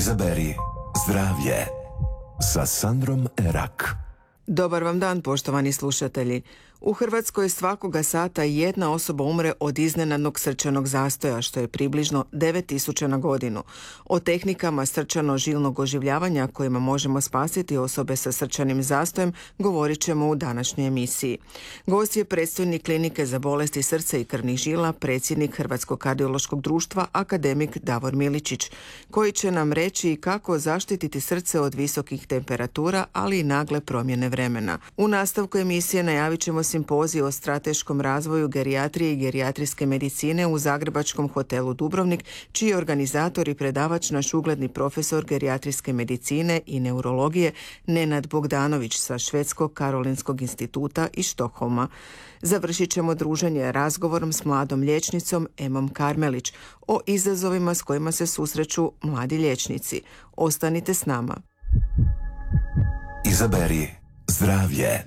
Izaberi zdravlje sa Sandrom Erak. Dobar vam dan, poštovani slušatelji. U Hrvatskoj svakoga sata jedna osoba umre od iznenadnog srčanog zastoja, što je približno 9.000 na godinu. O tehnikama srčano-žilnog oživljavanja kojima možemo spasiti osobe sa srčanim zastojem govorit ćemo u današnjoj emisiji. Gost je predstojnik Klinike za bolesti srca i krvnih žila, predsjednik Hrvatskog kardiološkog društva, akademik Davor Miličić, koji će nam reći kako zaštititi srce od visokih temperatura, ali i nagle promjene vremena. U nastavku emisije najavit ćemo simpozij o strateškom razvoju gerijatrije i gerijatrijske medicine u zagrebačkom hotelu Dubrovnik, čiji je organizator i predavač naš ugledni profesor gerijatrijske medicine i neurologije Nenad Bogdanović sa Švedskog Karolinskog instituta iz Štokholma. Završit ćemo druženje razgovorom s mladom liječnicom Emom Karmelić o izazovima s kojima se susreću mladi liječnici. Ostanite s nama. Izaberi zdravlje.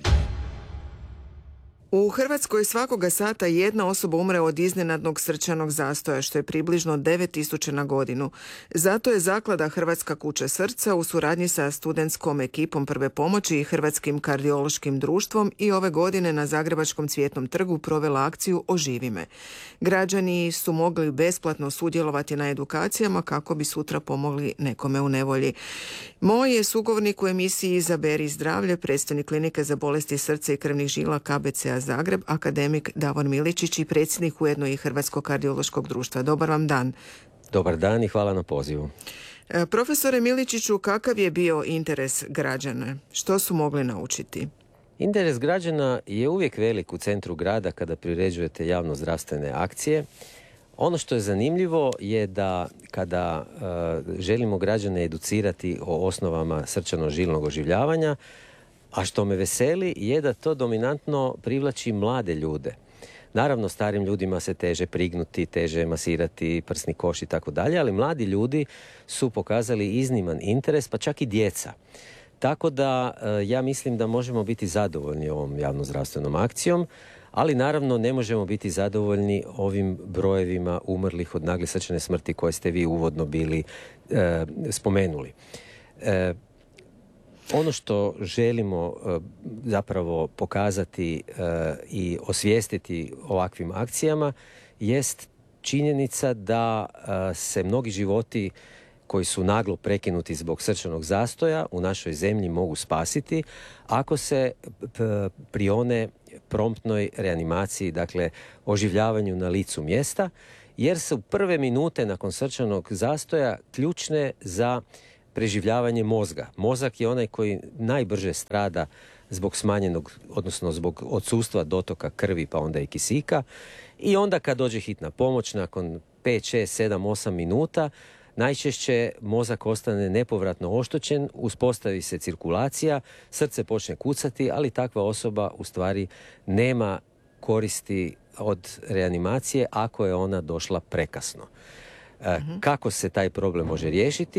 U Hrvatskoj svakoga sata jedna osoba umre od iznenadnog srčanog zastoja, što je približno 9.000 na godinu. Zato je Zaklada Hrvatska kuća srca u suradnji sa studentskom ekipom prve pomoći i Hrvatskim kardiološkim društvom i ove godine na Zagrebačkom Cvjetnom trgu provela akciju Oživi me. Građani su mogli besplatno sudjelovati na edukacijama kako bi sutra pomogli nekome u nevolji. Moj je sugovornik u emisiji Izaberi zdravlje, predstojnik Klinike za bolesti srca i krvnih žila KBC-a Zagreb, akademik Davor Miličić i predsjednik ujedno i Hrvatskog kardiološkog društva. Dobar vam dan. Dobar dan i hvala na pozivu. Profesore Miličiću, kakav je bio interes građana? Što su mogli naučiti? Interes građana je uvijek velik u centru grada kada priređujete javno-zdravstvene akcije. Ono što je zanimljivo je da kada želimo građane educirati o osnovama srčano-žilnog oživljavanja, a što me veseli je da to dominantno privlači mlade ljude. Naravno, starim ljudima se teže prignuti, teže masirati prsni koš i tako dalje, ali mladi ljudi su pokazali izniman interes, pa čak i djeca. Tako da ja mislim da možemo biti zadovoljni ovom javnozdravstvenom akcijom, ali naravno ne možemo biti zadovoljni ovim brojevima umrlih od nagle srčane smrti koje ste vi uvodno bili spomenuli. Ono što želimo zapravo pokazati i osvijestiti ovakvim akcijama jest činjenica da se mnogi životi koji su naglo prekinuti zbog srčanog zastoja u našoj zemlji mogu spasiti ako se prione promptnoj reanimaciji, dakle oživljavanju na licu mjesta, jer su prve minute nakon srčanog zastoja ključne za preživljavanje mozga. Mozak je onaj koji najbrže strada zbog smanjenog, odnosno zbog odsustva dotoka krvi pa onda i kisika. I onda kad dođe hitna pomoć nakon 5, 6, 7, 8 minuta, najčešće mozak ostane nepovratno oštećen, uspostavi se cirkulacija, srce počne kucati, ali takva osoba u stvari nema koristi od reanimacije ako je ona došla prekasno. Kako se taj problem može riješiti?